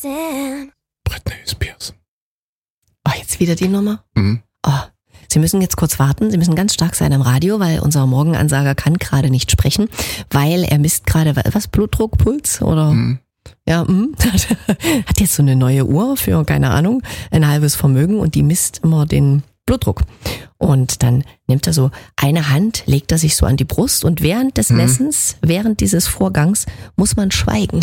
Britney Spears. Oh, jetzt wieder die Nummer? Mhm. Oh, Sie müssen jetzt kurz warten. Sie müssen ganz stark sein am Radio, weil unser Morgenansager kann gerade nicht sprechen, weil er misst gerade, was, Blutdruck, Puls oder... Ja, hat jetzt so eine neue Uhr für, keine Ahnung, ein halbes Vermögen und die misst immer den Blutdruck. Und dann nimmt er so eine Hand, legt er sich so an die Brust und während des Messens, während dieses Vorgangs, muss man schweigen.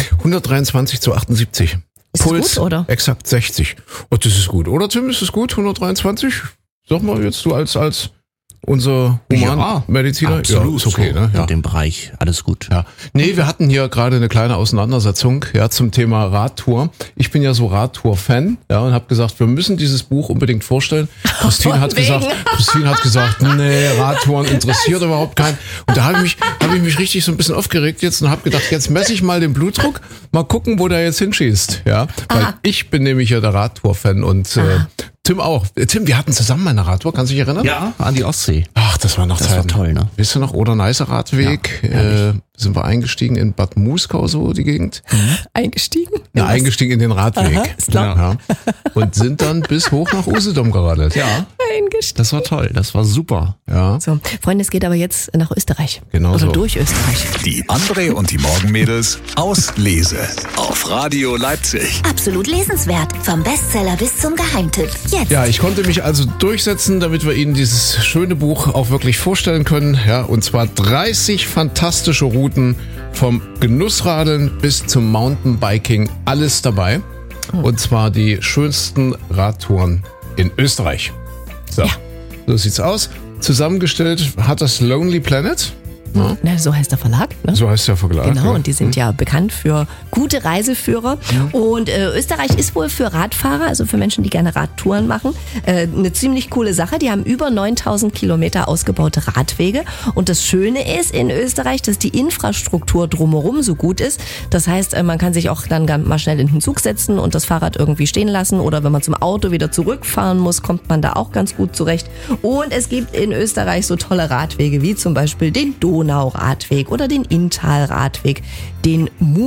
123/78. Ist Puls, das gut, oder? Exakt 60. Und das ist gut, oder Tim? Ist das gut? 123? Sag mal jetzt du als unser Humanmediziner. Absolut, ja, ist okay, so ne? Ja. in dem Bereich, alles gut. Ja. Nee, wir hatten hier gerade eine kleine Auseinandersetzung zum Thema Radtour. Ich bin ja so Radtour-Fan, und habe gesagt, wir müssen dieses Buch unbedingt vorstellen. Christine hat gesagt, nee, Radtouren interessiert überhaupt keinen. Und da habe ich mich richtig so ein bisschen aufgeregt jetzt und habe gedacht, jetzt messe ich mal den Blutdruck, mal gucken, wo der jetzt hinschießt. Ja, weil ich bin nämlich ja der Radtour-Fan und Tim auch. Tim, wir hatten zusammen eine Radtour, kannst du dich erinnern? Ja, an die Ostsee. Ach, das war noch Das Zeiten. war toll, ne? Weißt du noch, Oder-Neiße Radweg, sind wir eingestiegen in Bad Muskau, so die Gegend. Eingestiegen? Ja, eingestiegen in den Radweg. Aha, ist klar. Ja. Und sind dann bis hoch nach Usedom geradelt. Ja, Eingestiegen. das war toll, das war super. Ja, So, Freunde, es geht aber jetzt nach Österreich. Genau Oder so. durch Österreich. Die André und die Morgenmädels aus Lese auf Radio Leipzig. Absolut lesenswert. Vom Bestseller bis zum Geheimtipp. Jetzt. Ja, ich konnte mich also durchsetzen, damit wir Ihnen dieses schöne Buch auch wirklich vorstellen können. Ja, und zwar 30 fantastische Routen vom Genussradeln bis zum Mountainbiking, alles dabei. Und zwar die schönsten Radtouren in Österreich. So, so sieht's aus. Zusammengestellt hat das Lonely Planet. Ja. Na, so heißt der Verlag. Ne? So heißt der Verlag. Genau, ja. und die sind ja bekannt für gute Reiseführer. Und Österreich ist wohl für Radfahrer, also für Menschen, die gerne Radtouren machen, eine ziemlich coole Sache. Die haben über 9000 Kilometer ausgebaute Radwege. Und das Schöne ist in Österreich, dass die Infrastruktur drumherum so gut ist. Das heißt, man kann sich auch dann mal schnell in den Zug setzen und das Fahrrad irgendwie stehen lassen. Oder wenn man zum Auto wieder zurückfahren muss, kommt man da auch ganz gut zurecht. Und es gibt in Österreich so tolle Radwege, wie zum Beispiel den Donauradweg oder den Inntal-Radweg, den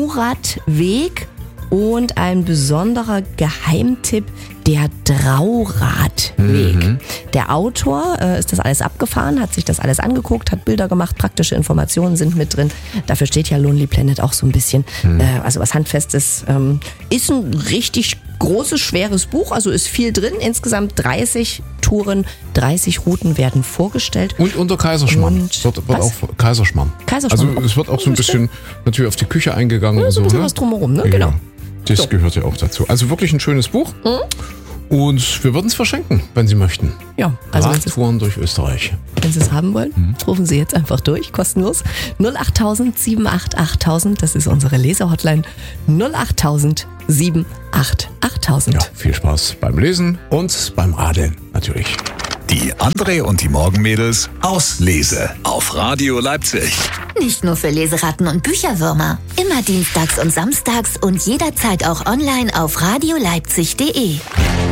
Muratweg und ein besonderer Geheimtipp, der Drauradweg. Der Autor ist das alles abgefahren, hat sich das alles angeguckt, hat Bilder gemacht, praktische Informationen sind mit drin. Dafür steht ja Lonely Planet auch so ein bisschen, also was Handfestes. Ist ein richtig großes, schweres Buch, also ist viel drin. Insgesamt 30 Touren, 30 Routen werden vorgestellt. Und unter Kaiserschmarrn. Und Wird was? auch Kaiserschmarrn. Kaiserschmarrn. Also es wird auch so ein bisschen natürlich auf die Küche eingegangen und so so. ein bisschen Ne? was drumherum, ne? Genau. Das So. gehört ja auch dazu. Also wirklich ein schönes Buch. Und wir würden es verschenken, wenn Sie möchten. Ja, also wenn Sie Radtouren durch Österreich. es haben wollen, rufen Sie jetzt einfach durch, kostenlos. 08000 78 8000, das ist unsere Leser-Hotline. 08000 78 8000. Ja, viel Spaß beim Lesen und beim Radeln natürlich. Die André und die Morgenmädels aus Lese auf Radio Leipzig. Nicht nur für Leseratten und Bücherwürmer. Immer dienstags und samstags und jederzeit auch online auf radioleipzig.de.